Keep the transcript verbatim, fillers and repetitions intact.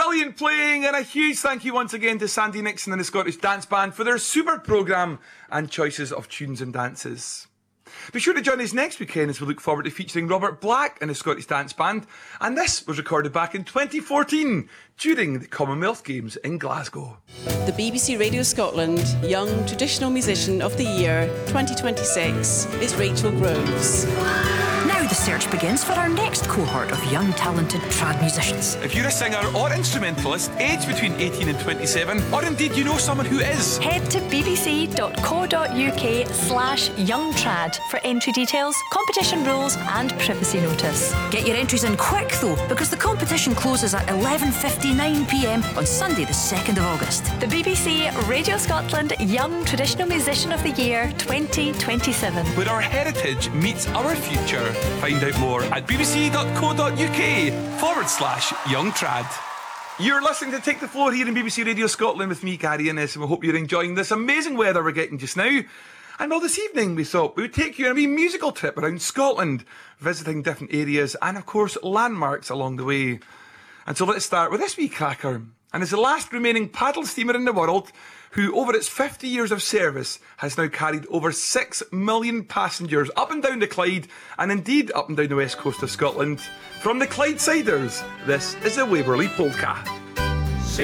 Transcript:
Brilliant playing, and a huge thank you once again to Sandy Nixon and the Scottish Dance Band for their super programme and choices of tunes and dances. Be sure to join us next weekend as we look forward to featuring Robert Black and the Scottish Dance Band, and this was recorded back in twenty fourteen during the Commonwealth Games in Glasgow. The B B C Radio Scotland Young Traditional Musician of the Year twenty twenty-six is Rachel Groves. Now the search begins for our next cohort of young talented trad musicians. If you're a singer or instrumentalist aged between eighteen and twenty-seven, or indeed you know someone who is, head to bbc.co.uk slash youngtrad for entry details, competition rules and privacy notice. Get your entries in quick though, because the competition closes at eleven fifty-nine p m on Sunday the second of August. The B B C Radio Scotland Young Traditional Musician of the Year twenty twenty-seven. where our heritage meets our future. Find out more at bbc.co.uk forward slash young trad. You're listening to Take the Floor here in B B C Radio Scotland with me, Gary Innes, and we hope you're enjoying this amazing weather we're getting just now. And well, this evening we thought we would take you on a wee musical trip around Scotland, visiting different areas and, of course, landmarks along the way. And so let's start with this wee cracker. And as the last remaining paddle steamer in the world, who over its fifty years of service has now carried over six million passengers up and down the Clyde, and indeed up and down the west coast of Scotland. From the Clydesiders, this is the Waverley Polka.